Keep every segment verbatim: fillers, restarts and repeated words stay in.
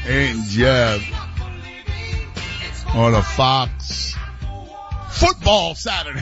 and Jeff on a Fox football Saturday.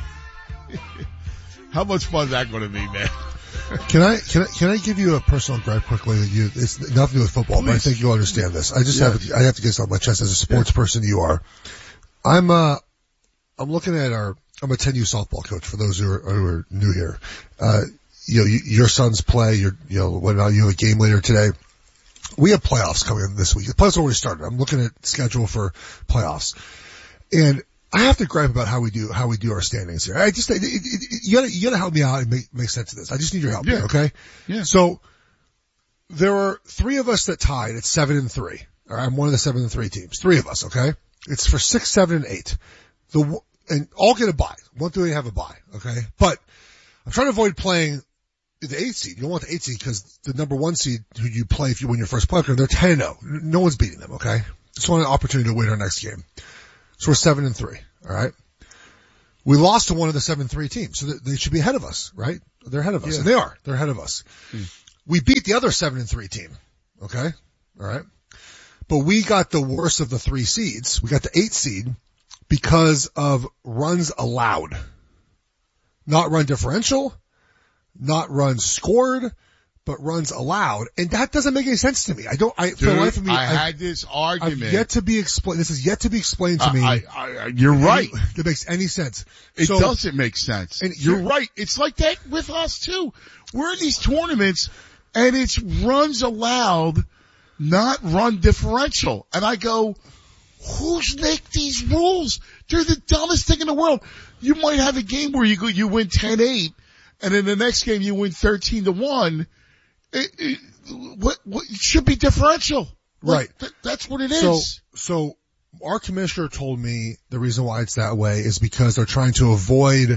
How much fun is that going to be, man? Can I, can I, can I give you a personal gripe quickly that you, it's nothing to do with football, Please. But I think you'll understand this. I just yes. have, I have to get this off my chest as a sports yes. person you are. I'm, uh, I'm looking at our, I'm a ten U softball coach for those who are, who are new here. Uh, you know, you, your sons play, you're, you know, what about you, a game later today? We have playoffs coming in this week. The playoffs already started. I'm looking at schedule for playoffs. And I have to gripe about how we do, how we do our standings here. I just, it, it, it, you gotta, you gotta help me out and make, make sense of this. I just need your help yeah. here, okay? Yeah. So, there are three of us that tied at seven and three. All right, I'm one of the seven and three teams. Three of us, okay? It's for six, seven, and eight. The, and all get a bye. One through eight have a bye, okay? But, I'm trying to avoid playing the eighth seed. You don't want the eighth seed because the number one seed who you play if you win your first playoff, they're ten and oh. No one's beating them, okay? Just want an opportunity to win our next game. So we're seven and three, alright? We lost to one of the seven three teams, so they should be ahead of us, right? They're ahead of us. Yeah. And they are. They're ahead of us. Mm. We beat the other seven and three team, okay? Alright? But we got the worst of the three seeds. We got the eight seed because of runs allowed. Not run differential, not runs scored, but runs allowed. And that doesn't make any sense to me. I don't, I, Dude, for the life of me, I I've, had this argument. I've yet to be explained, this is yet to be explained to uh, me. I, I, you're right. That makes any sense. It so, doesn't make sense. And you're right. It's like that with us too. We're in these tournaments and it's runs allowed, not run differential. And I go, who's make these rules? They're the dumbest thing in the world. You might have a game where you go, you win ten eight, and in the next game you win thirteen to one. It, it, what, what, it should be differential. Right. Th- that's what it so, is. So, our commissioner told me the reason why it's that way is because they're trying to avoid,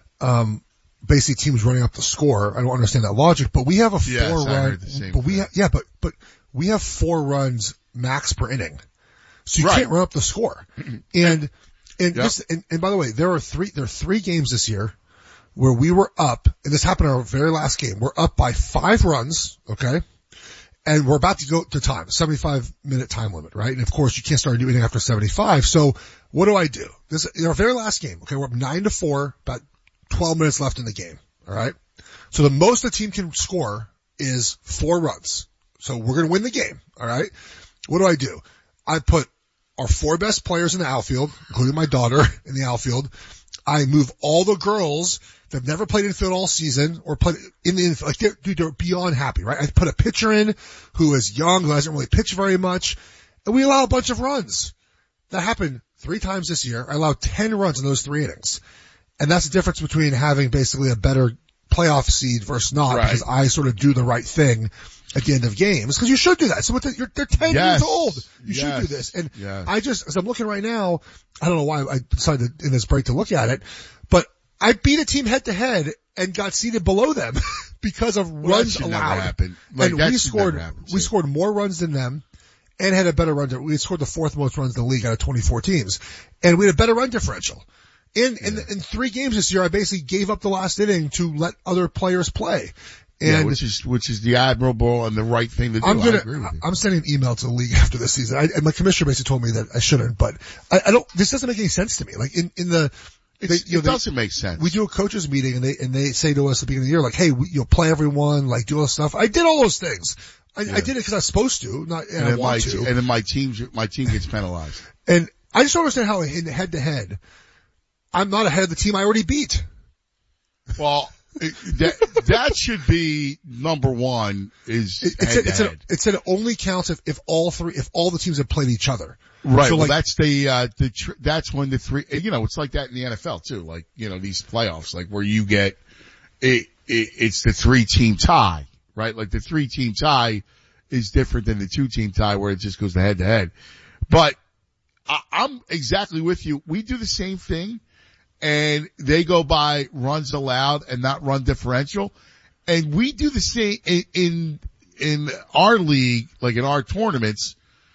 um, basically teams running up the score. I don't understand that logic, but we have a four yes, run, but we, ha- yeah, but, but we have four runs max per inning. So you right. can't run up the score. And, and yep. this, and, and by the way, there are three, there are three games this year where we were up, and this happened in our very last game. We're up by five runs, okay? And we're about to go to time, seventy-five minute time limit, right? And of course you can't start doing it after seventy-five. So what do I do? This, in our very last game, okay, we're up nine to four, about twelve minutes left in the game, alright? So the most the team can score is four runs. So we're gonna win the game, alright? What do I do? I put our four best players in the outfield, including my daughter in the outfield. I move all the girls that have never played infield all season or played in the infield. Like they're, dude, they're beyond happy, right? I put a pitcher in who is young, who hasn't really pitched very much, and we allow a bunch of runs. That happened three times this year. I allowed ten runs in those three innings. And that's the difference between having basically a better playoff seed versus not, right. because I sort of do the right thing at the end of games, because you should do that. So what the, you're, they're ten yes. years old. You yes. should do this. And yes. I just, as I'm looking right now, I don't know why I decided in this break to look at it, but I beat a team head to head and got seated below them because of well, runs that allowed. Like, and we scored, happen, we scored more runs than them and had a better run. We scored the fourth most runs in the league out of twenty-four teams, and we had a better run differential. In, yeah. in, in three games this year, I basically gave up the last inning to let other players play. And yeah, which is, which is the admirable and the right thing to do. I'm gonna, I agree with you. I'm sending an email to the league after this season. I, and my commissioner basically told me that I shouldn't, but I, I don't, this doesn't make any sense to me. Like in, in the, they, you know, it they, doesn't make sense. We do a coaches meeting and they, and they say to us at the beginning of the year, like, hey, we, you know, play everyone, like do all this stuff. I did all those things. I, yeah. I did it because I was supposed to, not, and, and I want my, to. And then my team, my team gets penalized. And I just don't understand how in head to head, I'm not ahead of the team I already beat. Well, it, that, that should be number one is it, it's, head a, it's, a, it said it only counts if, if all three, if all the teams have played each other. Right. So well, like, that's the, uh, the, tr- that's when the three, you know, it's like that in the N F L too. Like, you know, these playoffs, like where you get, it, it it's the three team tie, right? Like the three team tie is different than the two team tie where it just goes to head to head. But I, I'm exactly with you. We do the same thing. And they go by runs allowed and not run differential. And we do the same in, in, in our league, like in our tournaments.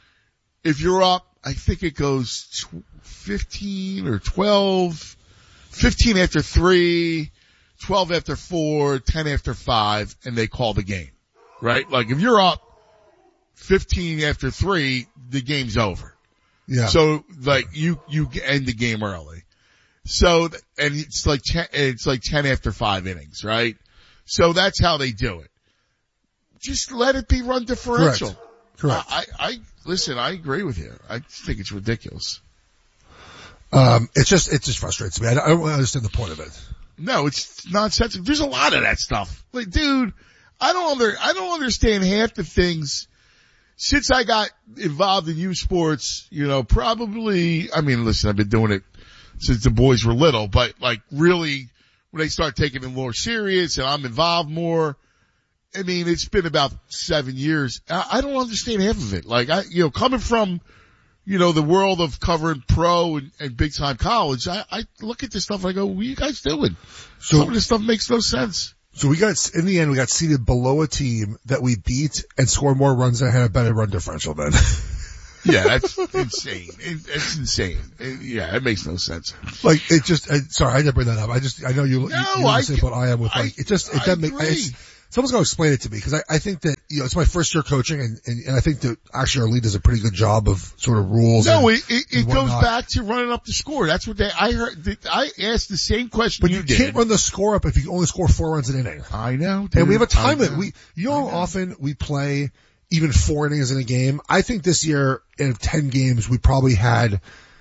If you're up, I think it goes fifteen or twelve, fifteen after three, twelve after four, ten after five, and they call the game. Right? Like if you're up fifteen after three, the game's over. Yeah. So like you, you end the game early. So, and it's like ten, it's like ten after five innings, right? So that's how they do it. Just let it be run differential. Correct. Correct. I, I, listen, I agree with you. I think it's ridiculous. Um, it's just, it just frustrates me. I don't, I don't really understand the point of it. No, it's nonsensical. There's a lot of that stuff. Like, dude, I don't under, I don't understand half the things since I got involved in youth sports, you know, probably, I mean, listen, I've been doing it since the boys were little, but like really when they start taking it more serious and I'm involved more, I mean, it's been about seven years. I, I don't understand half of it. Like I, you know, coming from, you know, the world of covering pro and, and big time college, I, I look at this stuff and I go, what are you guys doing? So, some of this stuff makes no sense. So we got, in the end, we got seated below a team that we beat and scored more runs and had a better run differential than. Yeah, that's insane. It, it's insane. It, yeah, it makes no sense. Like, it just, I, sorry, I didn't bring that up. I just, I know you, no, you, you I, say what I am with, like, I, it just, it I doesn't make, agree. it's, someone's got to explain it to me because I, I think that, you know, it's my first year coaching and, and, and I think that actually our league does a pretty good job of sort of rules. No, and, it, it, it and goes whatnot. back to running up the score. That's what they, I heard, I asked the same question But you, you did. can't run the score up if you only score four runs an inning. I know, dude. And we have a time I limit. know. We, you know I how know. often we play even four innings in a game? I think this year in ten games we probably had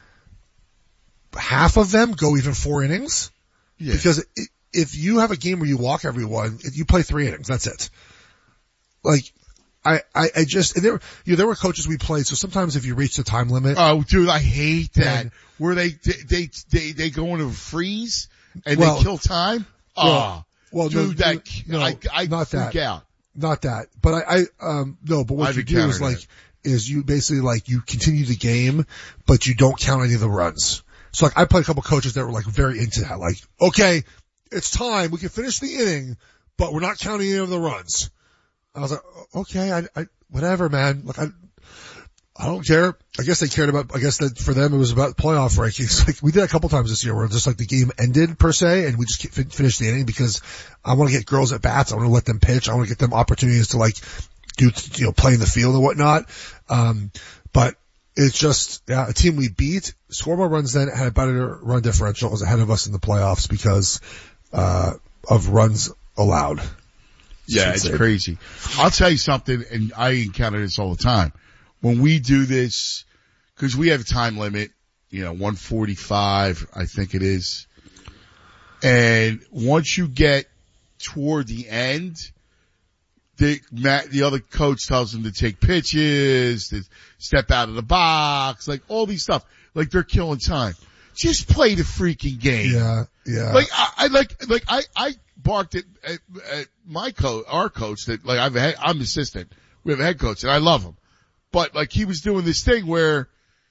half of them go even four innings. Yeah. Because it, if you have a game where you walk everyone, you play three innings. That's it. Like, I, I, I just, and there, you know, there were coaches we played, so sometimes if you reach the time limit. Oh, dude, I hate that. And, Where they, they, they, they go into a freeze and Well, they kill time. well, Oh, well, dude, no, that, no, I, I not freak that. out. Not that, but I, I, um, no, but what I've you do is encountered like, it. is you basically like, you continue the game, but you don't count any of the runs. So like, I played a couple coaches that were like very into that, like, okay, it's time, we can finish the inning, but we're not counting any of the runs. I was like, okay, I, I, whatever, man. Like, I, I don't care. I guess they cared about, I guess that for them it was about playoff rankings. Like, we did a couple times this year where just like the game ended per se and we just fin- finished the inning because I want to get girls at bats. I want to let them pitch. I want to get them opportunities to like do, you know, play in the field and whatnot. Um, but it's just, yeah, a team we beat, scored more runs than, had a better run differential, was ahead of us in the playoffs because, uh, of runs allowed. Yeah, it's crazy. I'll tell you something, and I encounter this all the time. When we do this, cause we have a time limit, you know, one forty-five, I think it is. And once you get toward the end, the, the other coach tells them to take pitches, to step out of the box, like all these stuff. Like they're killing time. Just play the freaking game. Yeah, yeah. Like I, I like, like I, I barked at, at, at my coach, our coach that like I've had, I'm assistant. We have a head coach and I love him. But like he was doing this thing where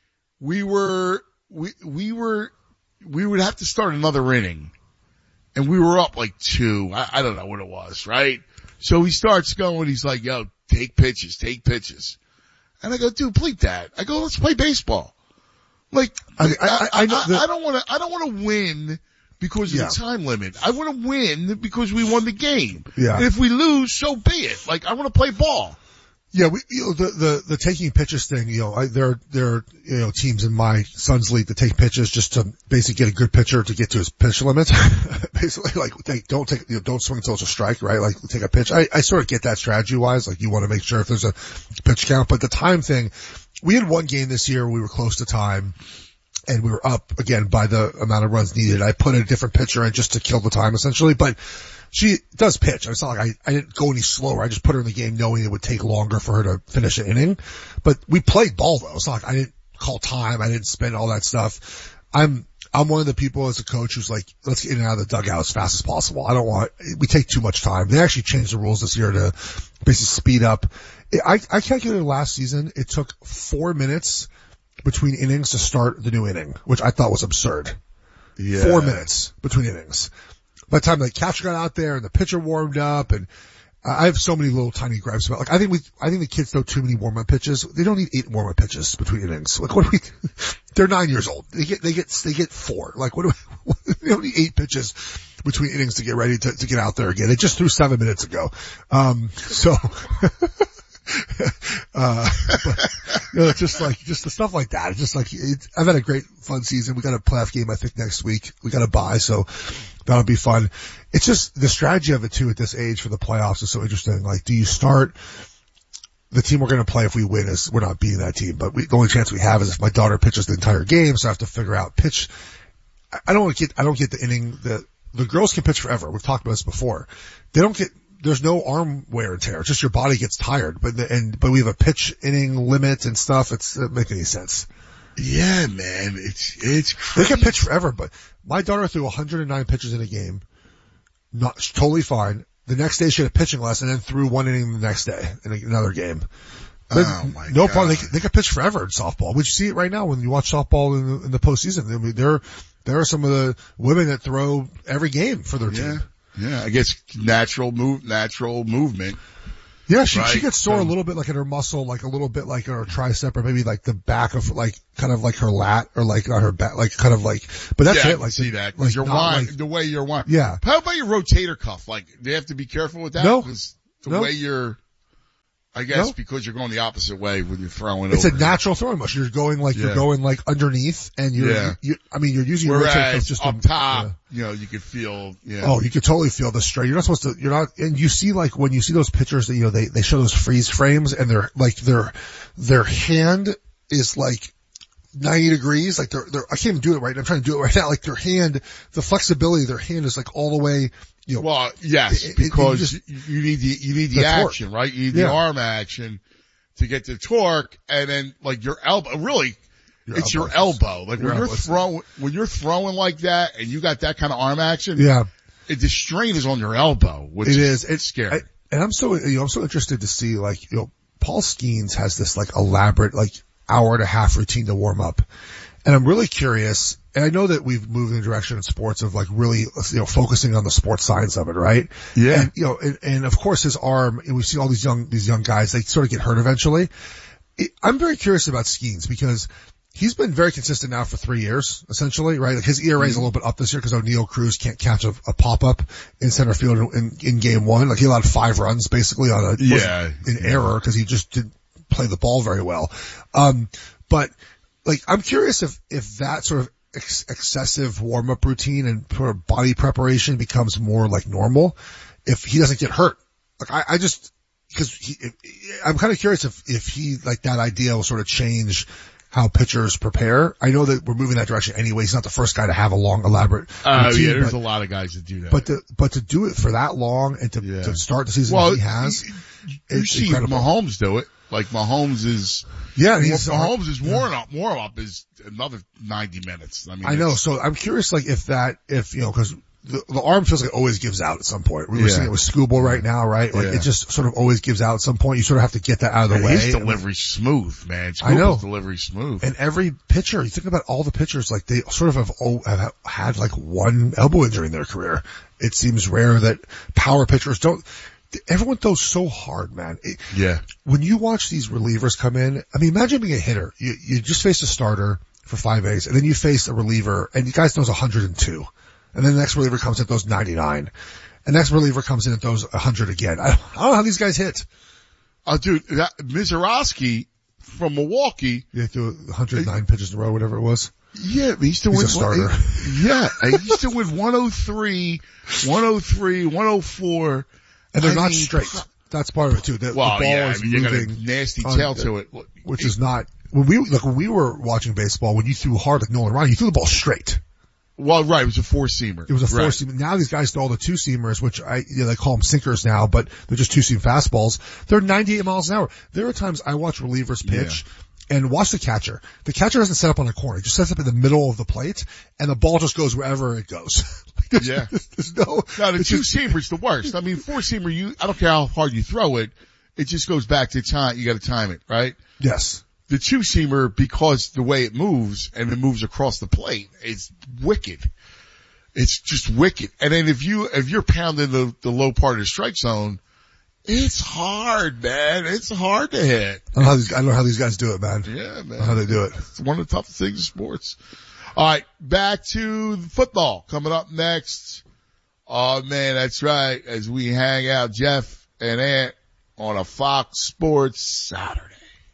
we were, we, we were, we would have to start another inning and we were up like two. I, I don't know what it was, right? So he starts going, he's like, yo, take pitches, take pitches. And I go, dude, bleep that. I go, let's play baseball. Like, I, I, I, I, know I, that, I don't want to, I don't want to win because of Yeah. the time limit. I want to win because we won the game. Yeah. And if we lose, so be it. Like, I want to play ball. Yeah, we, you know, the, the, the taking pitches thing, you know, I, there, there are, you know, teams in my son's league that take pitches just to basically get a good pitcher to get to his pitch limit. Basically, like, take, don't take, you know, don't swing until it's a strike, right? Like, take a pitch. I, I sort of get that strategy wise. Like, you want to make sure if there's a pitch count, but the time thing, we had one game this year where we were close to time and we were up again by the amount of runs needed. I put a different pitcher in just to kill the time essentially, but she does pitch. It's not like I, I didn't go any slower. I just put her in the game knowing it would take longer for her to finish an inning. But we played ball though. It's not like I didn't call time. I didn't spend all that stuff. I'm, I'm one of the people as a coach who's like, let's get in and out of the dugout as fast as possible. I don't want, we take too much time. They actually changed the rules this year to basically speed up. I, I calculated last season, it took four minutes between innings to start the new inning, which I thought was absurd. Yeah. Four minutes between innings. By the time the catcher got out there and the pitcher warmed up, and uh, I have so many little tiny gripes about. Like I think we, I think the kids throw too many warm up pitches. They don't need eight warm up pitches between innings. Like what do we? They're nine years old. They get, they get, they get four. Like what do we? They don't need eight pitches between innings to get ready to, to get out there again. They just threw seven minutes ago. Um, so. uh, but, you know, just like, just the stuff like that. It's just like, it, I've had a great fun season. We got a playoff game, I think, next week. We got a bye, so that'll be fun. It's just the strategy of it too at this age for the playoffs is so interesting. Like, do you start the team we're going to play if we win is we're not beating that team, but we, the only chance we have is if my daughter pitches the entire game, so I have to figure out pitch. I don't get, I don't get the inning, the, the girls can pitch forever. We've talked about this before. They don't get, there's no arm wear and tear. It's just your body gets tired, but the, and, but we have a pitch inning limit and stuff. It's, it doesn't make any sense. Yeah, man. It's, it's crazy. They can pitch forever, but my daughter threw one hundred nine pitches in a game. Not, totally fine. The next day she had a pitching lesson and then threw one inning the next day in another game. But oh my no God. problem. They, they can pitch forever in softball. We see it right now when you watch softball in the, in the postseason. I mean, there, there are some of the women that throw every game for their yeah. team. Yeah. I guess natural move, natural movement. Yeah, she, right? she gets sore so, a little bit like in her muscle, like a little bit like in her tricep or maybe like the back of like, kind of like her lat or like on her back, like kind of like, but that's yeah, it. Like, see that. like your not wine, like, the way you're wine. yeah. How about your rotator cuff? Like, do you have to be careful with that? No. Because the No. way you're, I guess No. because you're going the opposite way when you're throwing It's over. a natural throwing motion. You're going like, Yeah. you're going like underneath and you're, Yeah. you, I mean, you're using your rotator cuff Whereas just up to, top, yeah. you know, you could feel, yeah. Oh, you could totally feel the strain. You're not supposed to, you're not, and you see like when you see those pictures that, you know, they, they show those freeze frames and they're like their, their hand is like ninety degrees. Like they're, they're, I can't even do it right. I'm trying to do it right now. Like their hand, the flexibility of their hand is like all the way, you know. Well, yes, it- it- because you just- you need the, you need the, the torque. action, right? You need Yeah. the arm action to get the torque and then like your elbow, really, Your it's elbow. your elbow. Like Your when you're elbow. throwing, when you're throwing like that and you got that kind of arm action, Yeah, it, the strain is on your elbow, which it is is. It's scary. I, and I'm so, you know, I'm so interested to see like, you know, Paul Skeens has this like elaborate, like hour and a half routine to warm up. And I'm really curious, and I know that we've moved in the direction in sports of like really, you know, focusing on the sports science of it, right? Yeah. And, you know, and, and of course his arm, and we see all these young, these young guys, they sort of get hurt eventually. It, I'm very curious about Skeens because he's been very consistent now for three years, essentially, right? Like his E R A is a little bit up this year because O'Neal Cruz can't catch a, a pop-up in center field in, in game one. Like he allowed five runs basically on a, Yeah. in error because he just didn't play the ball very well. Um, but like, I'm curious if, if that sort of ex- excessive warm-up routine and sort of body preparation becomes more like normal, if he doesn't get hurt. Like, I, I just, cause he, I'm kind of curious if, if he, like that idea will sort of change how pitchers prepare. I know that we're moving that direction anyway. He's not the first guy to have a long, elaborate Oh routine, yeah, there's but, a lot of guys that do that. but to, but to do it for that long and to, Yeah. to start the season well, that he has, you, you it's see incredible. Mahomes do it. Like Mahomes is, Yeah, and he's, Mahomes is yeah. warm up, warm up is another ninety minutes. I mean, I know. it's- So I'm curious, like, if that, if, you know, cause the, the arm feels like it always gives out at some point. We were Yeah. seeing it with Scooble right now, right? Like Yeah. it just sort of always gives out at some point. You sort of have to get that out of the And way. his delivery's smooth, man. I know. Scooble's delivery's smooth. And every pitcher, you think about all the pitchers, like they sort of have, oh, have had like one elbow injury in their career. It seems rare that power pitchers don't, everyone throws so hard, man. It, yeah. when you watch these relievers come in, I mean, imagine being a hitter. You, you just faced a starter for five innings, and then you face a reliever, and you guys throws one hundred two. And then the next reliever comes in and throws ninety-nine. And the next reliever comes in and throws one hundred again. I, I don't know how these guys hit. Oh, dude, that, Mizorowski from Milwaukee. They threw one hundred nine pitches in a row, whatever it was. Yeah, he used to He's win. a starter. Yeah, he used to win one oh three, one oh three, one oh four. And they're I not mean, straight. That's part of it too. The, Well, the ball yeah, is I mean, you got a moving, nasty on tail the- to it. which is not, when we, like when we were watching baseball, when you threw hard like Nolan Ryan, you threw the ball straight. Well, right, it was a four-seamer. It was a four Right. seam. Now these guys throw all the two seamers, which I, you know, they call them sinkers now, but they're just two seam fastballs. They're ninety-eight miles an hour. There are times I watch relievers pitch and watch the catcher. The catcher doesn't set up on a corner. He just sets up in the middle of the plate and the ball just goes wherever it goes. Like, there's, Yeah. There's, there's no, No, the it's two just- seamer's the worst. I mean, four seamer, you, I don't care how hard you throw it, it just goes back to time, you gotta time it, right? yes. The two seamer, because the way it moves and it moves across the plate, it's wicked. It's just wicked. And then if you, if you're pounding the, the low part of the strike zone, it's hard, man. It's hard to hit. I don't know how these, I don't know how these guys do it, man. Yeah, I don't know man. how they do it. It's one of the toughest things in sports. All right, back to football. Coming up next. Oh man, that's right. As we hang out, Jeff and Ant on a Fox Sports Saturday.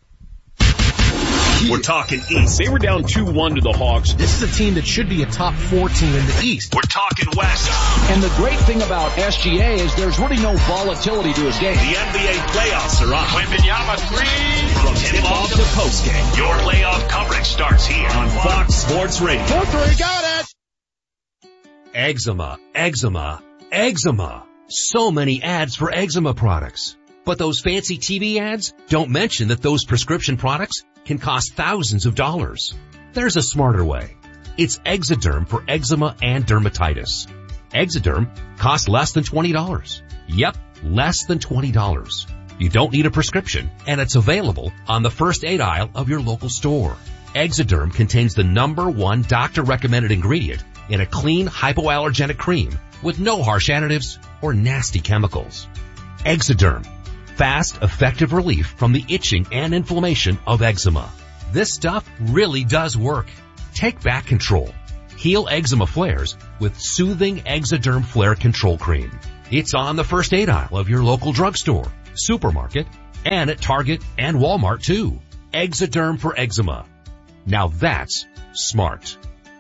We're talking East. They were down two one to the Hawks. This is a team that should be a top four team in the East. We're talking West. And the great thing about S G A is there's really no volatility to his game. The N B A playoffs are on. Wembanyama three. From tip-off to postgame, your playoff coverage starts here on Fox Sports Radio. Two, three, got it! Eczema, eczema, eczema. So many ads for eczema products. But those fancy T V ads don't mention that those prescription products can cost thousands of dollars. There's a smarter way. It's Exoderm for eczema and dermatitis. Exoderm costs less than twenty dollars. Yep, less than twenty dollars. You don't need a prescription, and it's available on the first aid aisle of your local store. Exoderm contains the number one doctor-recommended ingredient in a clean, hypoallergenic cream with no harsh additives or nasty chemicals. Exoderm. Fast, effective relief from the itching and inflammation of eczema. This stuff really does work. Take back control. Heal eczema flares with soothing Exoderm Flare Control Cream. It's on the first aid aisle of your local drugstore, supermarket, and at Target and Walmart too. Exoderm for eczema. Now that's smart.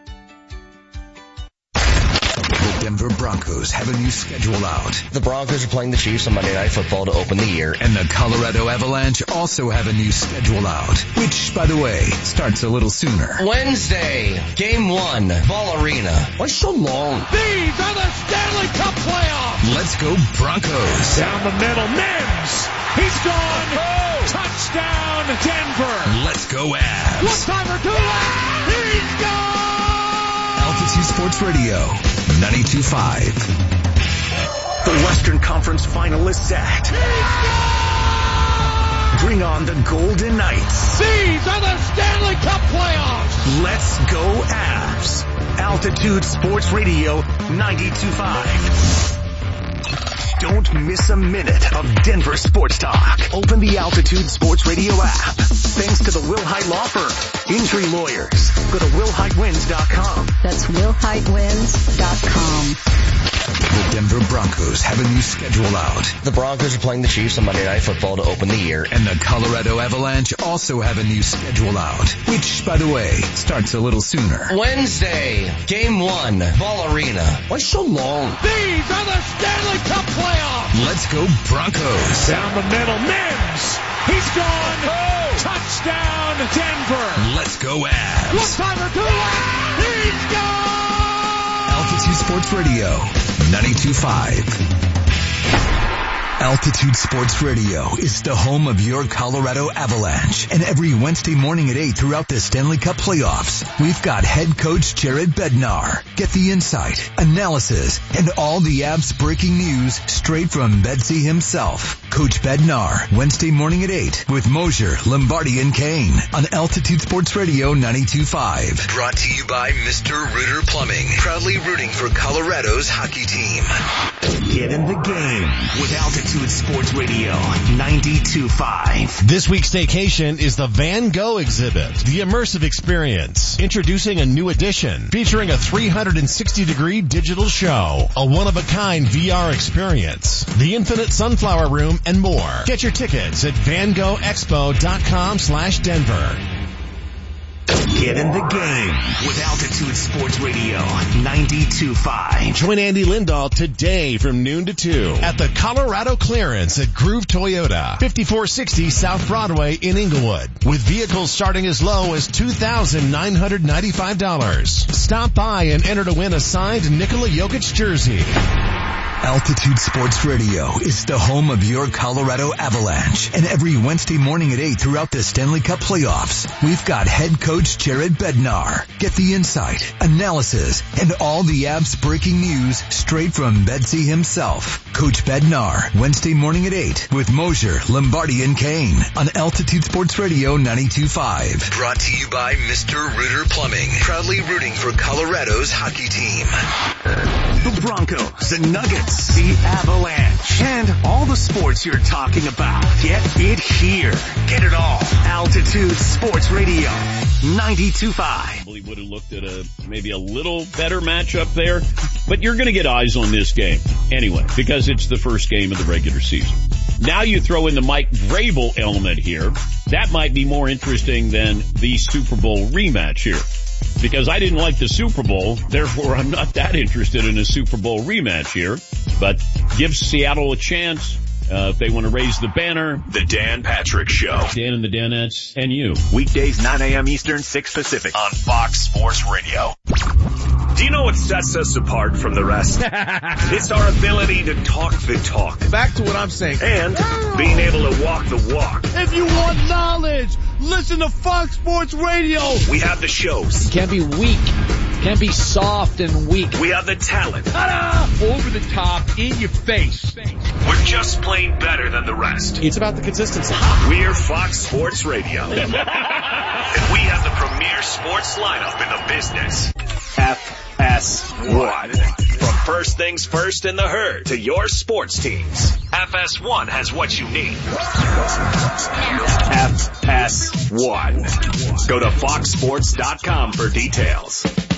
The Denver Broncos have a new schedule out. The Broncos are playing the Chiefs on Monday Night Football to open the year. And the Colorado Avalanche also have a new schedule out, which, by the way, starts a little sooner. Wednesday, game one, Ball Arena. Why so long? These are the Stanley Cup playoffs. Let's go Broncos. Down the middle, Mims. He's gone. Oh. Touchdown, Denver. Let's go Avs. One-timer, two-line. He's gone. Altitude Sports Radio, ninety-two point five. The Western Conference finalists act. Bring on the Golden Knights. These are the Stanley Cup playoffs. Let's go Avs. Altitude Sports Radio, ninety-two point five. Don't miss a minute of Denver sports talk. Open the Altitude Sports Radio app. Thanks to the Will Hyde Law Firm. Injury lawyers. Go to will hyde wins dot com. That's will hyde wins dot com. The Denver Broncos have a new schedule out. The Broncos are playing the Chiefs on Monday Night Football to open the year. And the Colorado Avalanche also have a new schedule out, which, by the way, starts a little sooner. Wednesday, game one, Ball Arena. Why so long? These are the Stanley Cup playoffs. Let's go Broncos. Down the middle, Mims. He's gone. Oh. Touchdown, Denver. Let's go Avs. One-timer, two-line. He's gone. Altitude Sports Radio, ninety-two point five. Altitude Sports Radio is the home of your Colorado Avalanche. And every Wednesday morning at eight throughout the Stanley Cup playoffs, we've got head coach Jared Bednar. Get the insight, analysis, and all the Avs breaking news straight from Bedsy himself. Coach Bednar, Wednesday morning at eight with Mosier, Lombardi, and Kane on Altitude Sports Radio ninety-two point five. Brought to you by Mister Rooter Plumbing, proudly rooting for Colorado's hockey team. Get in the game with Altitude Sports Radio ninety-two point five. This week's staycation is the Van Gogh exhibit, the immersive experience. Introducing a new edition featuring a three hundred sixty degree digital show, a one-of-a-kind V R experience, the infinite sunflower room, and more. Get your tickets at van gogh expo dot com slash Denver. Get in the game with Altitude Sports Radio ninety-two point five. Join Andy Lindahl today from noon to two at the Colorado Clearance at Groove Toyota, fifty-four sixty South Broadway in Inglewood, with vehicles starting as low as two thousand nine hundred ninety-five dollars. Stop by and enter to win a signed Nikola Jokic jersey. Altitude Sports Radio is the home of your Colorado Avalanche. And every Wednesday morning at eight throughout the Stanley Cup playoffs, we've got head coach Jared Bednar. Get the insight, analysis, and all the Avs breaking news straight from Bedsy himself. Coach Bednar, Wednesday morning at eight with Mosier, Lombardi, and Kane on Altitude Sports Radio ninety-two point five. Brought to you by Mister Rooter Plumbing, proudly rooting for Colorado's hockey team. The Broncos, the Nuggets, the Avalanche, and all the sports you're talking about. Get it here. Get it all. Altitude Sports Radio ninety-two point five. Probably would have looked at a maybe a little better matchup there, but you're going to get eyes on this game anyway because it's the first game of the regular season. Now you throw in the Mike Vrabel element here. That might be more interesting than the Super Bowl rematch here. Because I didn't like the Super Bowl, therefore I'm not that interested in a Super Bowl rematch here. But gives Seattle a chance. Uh, if they want to raise the banner. The Dan Patrick Show. Dan and the Danettes and you. Weekdays nine a.m. Eastern, six Pacific on Fox Sports Radio. Do you know what sets us apart from the rest? It's our ability to talk the talk. Back to what I'm saying. And being able to walk the walk. If you want knowledge, listen to Fox Sports Radio. We have the shows. Can't be weak. Can't be soft and weak. We have the talent. Ta-da! Over the top, in your face. We're just plain better than the rest. It's about the consistency. We're Fox Sports Radio. And we have the premier sports lineup in the business. F S one. From first things first in the herd to your sports teams. F S one has what you need. F S one. Go to fox sports dot com for details.